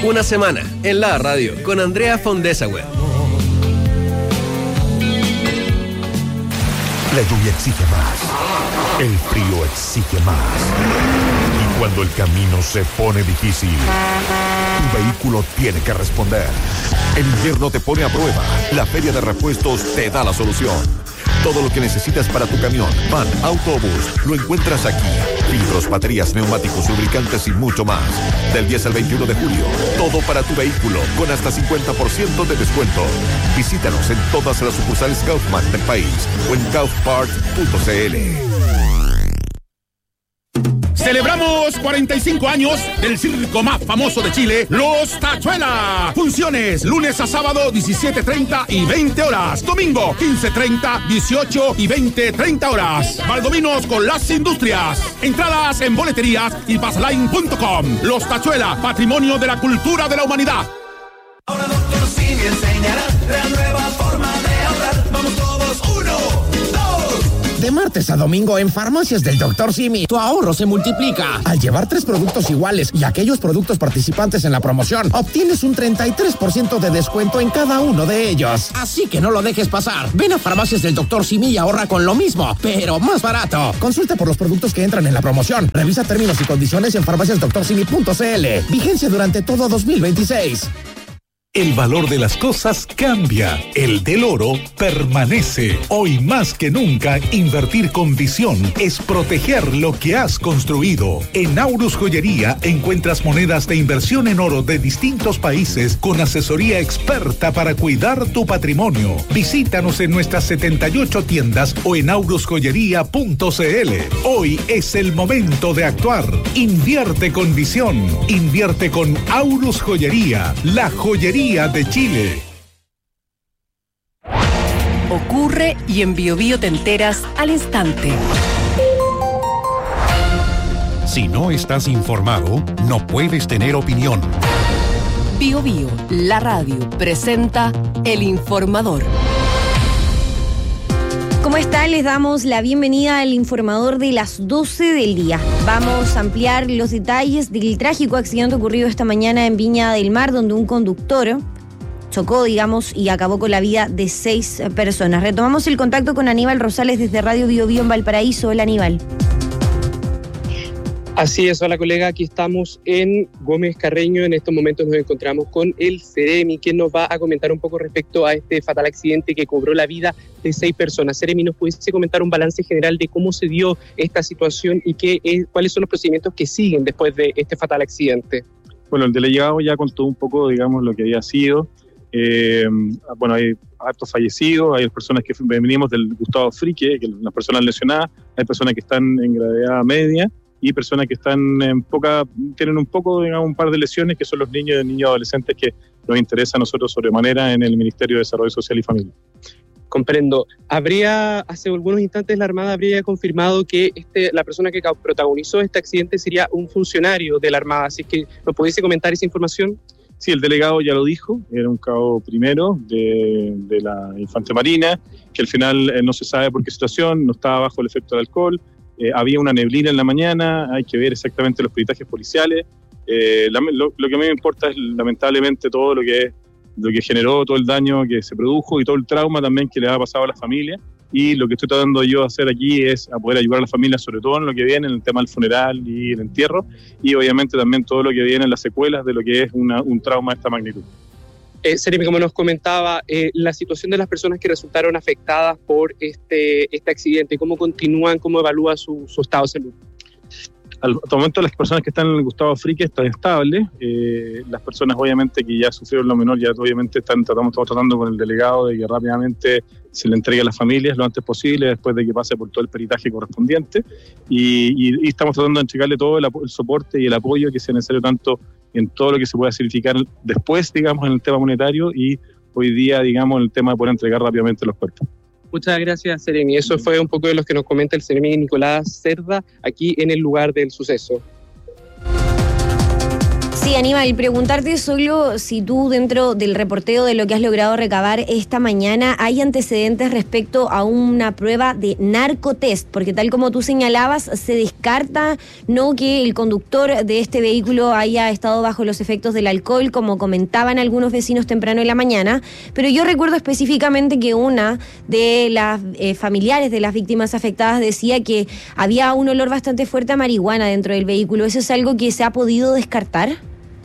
Una semana en la radio con Andrea Fondesauer. La lluvia exige más. El frío exige más. Y cuando el camino se pone difícil, tu vehículo tiene que responder. El invierno te pone a prueba. La Feria de Repuestos te da la solución. Todo lo que necesitas para tu camión, van, autobús, lo encuentras aquí. Filtros, baterías, neumáticos, lubricantes y mucho más. Del 10 al 21 de julio, todo para tu vehículo, con hasta 50% de descuento. Visítanos en todas las sucursales Kaufman del país o en kaufparts.cl. Celebramos 45 años del circo más famoso de Chile, Los Tachuela. Funciones lunes a sábado 17:30 y 20 horas. Domingo 15:30, 18 y 20:30 horas. Valdominos con las Industrias. Entradas en boleterías y passline.com. Los Tachuela, patrimonio de la cultura de la humanidad. Ahora Dr. Simi enseñará la nueva forma de ahorrar. Vamos todos, 1, 2. De martes a domingo en Farmacias del Dr. Simi, tu ahorro se multiplica. Al llevar 3 productos iguales y aquellos productos participantes en la promoción, obtienes un 33% de descuento en cada uno de ellos. Así que no lo dejes pasar. Ven a Farmacias del Dr. Simi y ahorra con lo mismo, pero más barato. Consulta por los productos que entran en la promoción. Revisa términos y condiciones en farmaciasdoctorsimi.cl. Vigencia durante todo 2026. El valor de las cosas cambia. El del oro permanece. Hoy más que nunca, invertir con visión es proteger lo que has construido. En Aurus Joyería encuentras monedas de inversión en oro de distintos países con asesoría experta para cuidar tu patrimonio. Visítanos en nuestras 78 tiendas o en aurusjoyería.cl. Hoy es el momento de actuar. Invierte con visión. Invierte con Aurus Joyería, la joyería de Chile. Ocurre y en Bio Bio te enteras al instante. Si no estás informado, no puedes tener opinión. Bio Bio, la radio, presenta El Informador. ¿Cómo está? Les damos la bienvenida al informador de las 12 del día. Vamos a ampliar los detalles del trágico accidente ocurrido esta mañana en Viña del Mar, donde un conductor chocó, y acabó con la vida de 6 personas. Retomamos el contacto con Aníbal Rosales desde Radio Bio Bio en Valparaíso. Hola, Aníbal. Así es, hola colega, aquí estamos en Gómez Carreño. En estos momentos nos encontramos con el Ceremi, quien nos va a comentar un poco respecto a este fatal accidente que cobró la vida de 6 personas. Ceremi, ¿nos pudiese comentar un balance general de cómo se dio esta situación y cuáles son los procedimientos que siguen después de este fatal accidente? Bueno, el delegado ya contó un poco, digamos, lo que había sido. Bueno, hay hartos fallecidos, hay personas que venimos del Gustavo Frique, que las personas lesionadas, hay personas que están en gravedad media, y personas que están tienen un poco, digamos, un par de lesiones, que son los niños y adolescentes que nos interesa a nosotros sobremanera en el Ministerio de Desarrollo Social y Familia. Comprendo. Hace algunos instantes la Armada habría confirmado que la persona que protagonizó este accidente sería un funcionario de la Armada, así que ¿nos pudiese comentar esa información? Sí, el delegado ya lo dijo, era un cabo primero de la Infante Marina, que al final no se sabe por qué situación, no estaba bajo el efecto del alcohol. Había una neblina en la mañana, hay que ver exactamente los peritajes policiales. Lo que a mí me importa es lamentablemente todo lo que generó, todo el daño que se produjo y todo el trauma también que le ha pasado a la familia. Y lo que estoy tratando yo de hacer aquí es a poder ayudar a la familia, sobre todo en lo que viene, en el tema del funeral y el entierro, y obviamente también todo lo que viene en las secuelas de lo que es un trauma de esta magnitud. Ceremi, como nos comentaba, la situación de las personas que resultaron afectadas por este accidente, ¿cómo continúan, cómo evalúa su estado de salud? Al momento las personas que están en el Gustavo Frique están estables, las personas obviamente que ya sufrieron lo menor, ya obviamente estamos tratando con el delegado de que rápidamente se le entregue a las familias lo antes posible, después de que pase por todo el peritaje correspondiente, y estamos tratando de entregarle todo el soporte y el apoyo que sea necesario, tanto en todo lo que se pueda significar después, digamos, en el tema monetario, y hoy día, digamos, en el tema de poder entregar rápidamente los cuerpos. Muchas gracias, Ceremi. Eso fue un poco de lo que nos comenta el Ceremi Nicolás Cerda aquí en el lugar del suceso. Sí, Aníbal, preguntarte solo si tú dentro del reporteo de lo que has logrado recabar esta mañana hay antecedentes respecto a una prueba de narcotest, porque tal como tú señalabas, se descarta no que el conductor de este vehículo haya estado bajo los efectos del alcohol, como comentaban algunos vecinos temprano en la mañana, pero yo recuerdo específicamente que una de las familiares de las víctimas afectadas decía que había un olor bastante fuerte a marihuana dentro del vehículo. ¿Eso es algo que se ha podido descartar?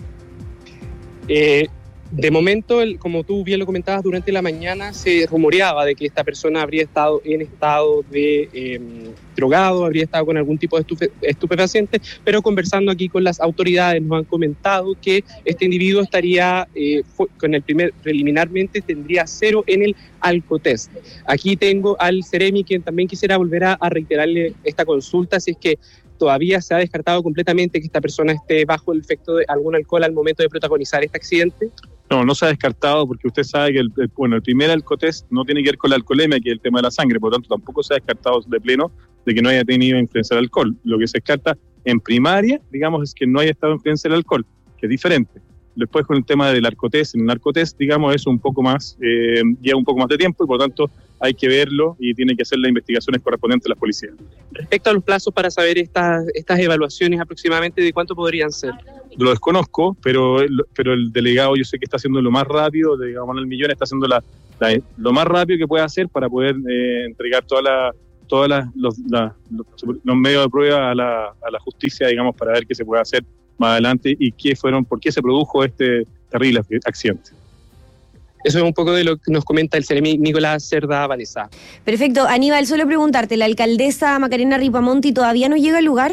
De momento, como tú bien lo comentabas, durante la mañana se rumoreaba de que esta persona habría estado en estado de drogado, habría estado con algún tipo de estupefaciente, pero conversando aquí con las autoridades nos han comentado que este individuo estaría, preliminarmente tendría 0 en el alcotest. Aquí tengo al Ceremi, quien también quisiera volver a reiterarle esta consulta, si es que todavía se ha descartado completamente que esta persona esté bajo el efecto de algún alcohol al momento de protagonizar este accidente. No se ha descartado porque usted sabe que el primer alcotest no tiene que ver con la alcoholemia, que es el tema de la sangre, por lo tanto tampoco se ha descartado de pleno de que no haya tenido influencia del alcohol. Lo que se descarta en primaria, digamos, es que no haya estado influencia del alcohol, que es diferente. Después con el tema del narcotest, el narcotest, digamos, es un poco más, lleva un poco más de tiempo y por lo tanto hay que verlo y tiene que hacer las investigaciones correspondientes a las policías. Respecto a los plazos para saber estas evaluaciones aproximadamente, ¿de cuánto podrían ser? Lo desconozco, pero el delegado yo sé que está haciendo lo más rápido, el delegado Manuel Millón está haciendo lo más rápido que puede hacer para poder entregar todos los medios de prueba a la justicia, digamos, para ver qué se puede hacer más adelante y por qué se produjo este terrible accidente. Eso es un poco de lo que nos comenta el Ceremi Nicolás Cerda Vanessa. Perfecto. Aníbal, solo preguntarte, ¿la alcaldesa Macarena Ripamonti todavía no llega al lugar?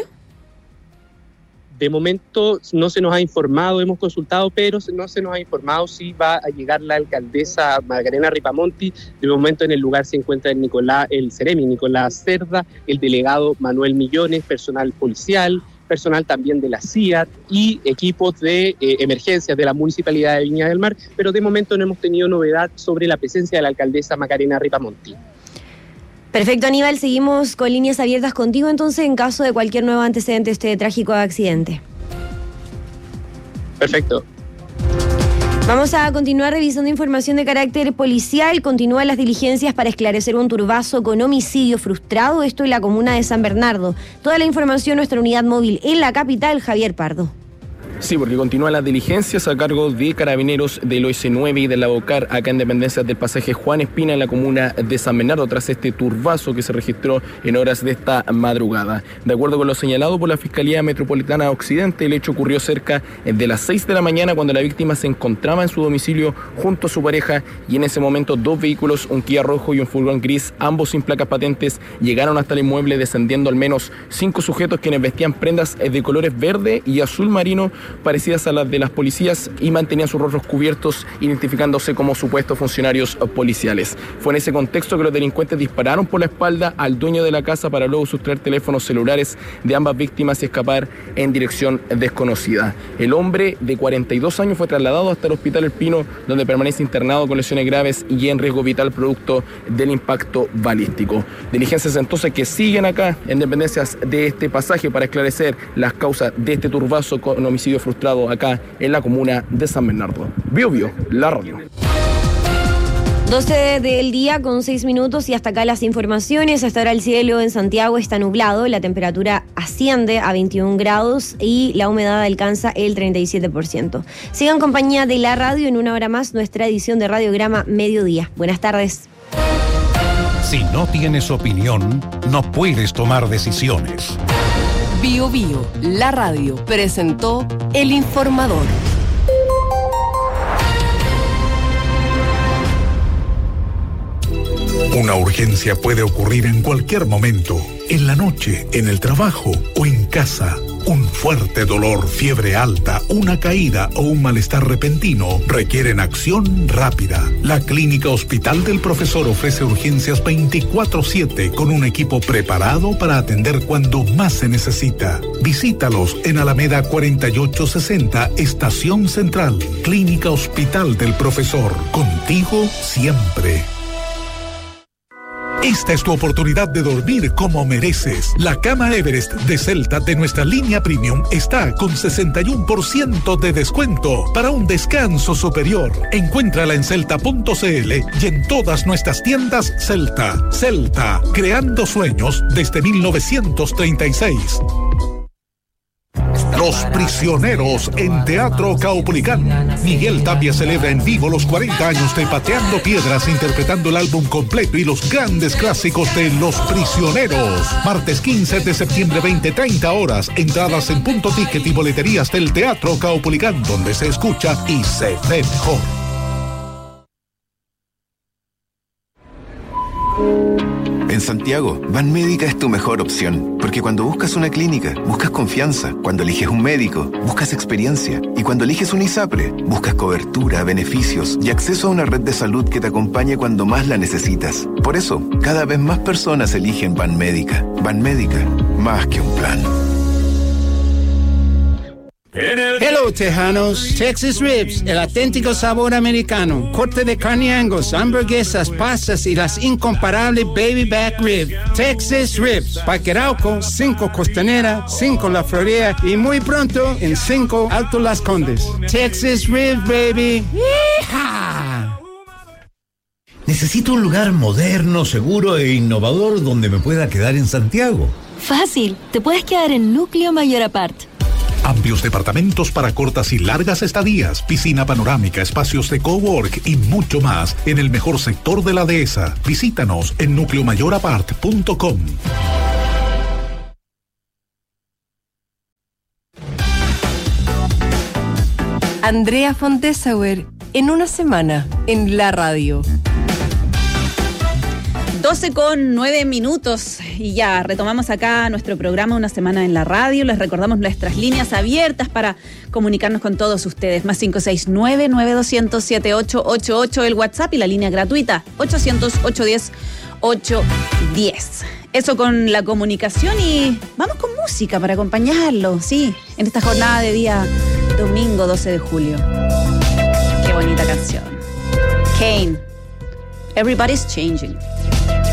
De momento no se nos ha informado, hemos consultado, pero no se nos ha informado si va a llegar la alcaldesa Macarena Ripamonti. De momento en el lugar se encuentra el Ceremi Nicolás Cerda, el delegado Manuel Millones, personal policial, personal también de la CIAT y equipos de emergencias de la Municipalidad de Viña del Mar, pero de momento no hemos tenido novedad sobre la presencia de la alcaldesa Macarena Ripamonti. Perfecto, Aníbal, seguimos con líneas abiertas contigo entonces en caso de cualquier nuevo antecedente de este trágico accidente. Perfecto. Vamos a continuar revisando información de carácter policial. Continúan las diligencias para esclarecer un turbazo con homicidio frustrado, esto en la comuna de San Bernardo. Toda la información, nuestra unidad móvil en la capital, Javier Pardo. Sí, porque continúan las diligencias a cargo de carabineros del OS9 y de la Bocar acá en dependencias del pasaje Juan Espina en la comuna de San Bernardo tras este turbazo que se registró en horas de esta madrugada. De acuerdo con lo señalado por la Fiscalía Metropolitana Occidente, el hecho ocurrió cerca de las 6 de la mañana cuando la víctima se encontraba en su domicilio junto a su pareja y en ese momento 2 vehículos, un Kia rojo y un furgón gris, ambos sin placas patentes, llegaron hasta el inmueble descendiendo al menos 5 sujetos quienes vestían prendas de colores verde y azul marino parecidas a las de las policías y mantenían sus rostros cubiertos, identificándose como supuestos funcionarios policiales. Fue en ese contexto que los delincuentes dispararon por la espalda al dueño de la casa para luego sustraer teléfonos celulares de ambas víctimas y escapar en dirección desconocida. El hombre de 42 años fue trasladado hasta el Hospital El Pino, donde permanece internado con lesiones graves y en riesgo vital producto del impacto balístico. Diligencias entonces que siguen acá en dependencias de este pasaje para esclarecer las causas de este turbazo con homicidio frustrado acá en la comuna de San Bernardo. Bio, la radio. 12 del día con 6 minutos y hasta acá las informaciones. Hasta ahora el cielo en Santiago está nublado, la temperatura asciende a 21 grados y la humedad alcanza el 37%. Sigan en compañía de la radio, en una hora más nuestra edición de Radiograma Mediodía. Buenas tardes. Si no tienes opinión, no puedes tomar decisiones. Bio, la radio, presentó El Informador. Una urgencia puede ocurrir en cualquier momento, en la noche, en el trabajo o en casa. Un fuerte dolor, fiebre alta, una caída o un malestar repentino requieren acción rápida. La Clínica Hospital del Profesor ofrece urgencias 24/7 con un equipo preparado para atender cuando más se necesita. Visítalos en Alameda 4860, Estación Central. Clínica Hospital del Profesor, contigo siempre. Esta es tu oportunidad de dormir como mereces. La cama Everest de Celta de nuestra línea Premium está con 61% de descuento para un descanso superior. Encuéntrala en celta.cl y en todas nuestras tiendas Celta. Celta, creando sueños desde 1936. Los Prisioneros en Teatro Caupolicán. Miguel Tapia celebra en vivo los 40 años de Pateando Piedras, interpretando el álbum completo y los grandes clásicos de Los Prisioneros. Martes 15 de septiembre, 20:30 horas. Entradas en Punto Ticket y boleterías del Teatro Caupolicán, donde se escucha y se ve mejor. En Santiago, Banmédica es tu mejor opción, porque cuando buscas una clínica, buscas confianza, cuando eliges un médico, buscas experiencia, y cuando eliges un ISAPRE, buscas cobertura, beneficios y acceso a una red de salud que te acompañe cuando más la necesitas. Por eso, cada vez más personas eligen Banmédica. Banmédica, más que un plan. Hello, Tejanos. Texas Ribs, el auténtico sabor americano. Corte de carne Angus, hamburguesas, pastas y las incomparables Baby Back Rib. Texas Ribs. Parque Arauco, 5 Costanera, 5 La Florida y muy pronto en 5 Alto Las Condes. Texas Ribs, baby. ¡Yeehaw! Necesito un lugar moderno, seguro e innovador donde me pueda quedar en Santiago. Fácil. Te puedes quedar en Núcleo Mayor Apart. Amplios departamentos para cortas y largas estadías, piscina panorámica, espacios de cowork y mucho más en el mejor sector de la dehesa. Visítanos en nucleomayorapart.com. Andrea von Dessauer, en una semana, en la radio. 12:09 y ya retomamos acá nuestro programa Una Semana en la Radio. Les recordamos nuestras líneas abiertas para comunicarnos con todos ustedes. Más 569-9200-7888 el WhatsApp y la línea gratuita 800-810-810. Eso con la comunicación y vamos con música para acompañarlo, sí, en esta jornada de día domingo 12 de julio. Qué bonita canción. Kane, Everybody's Changing.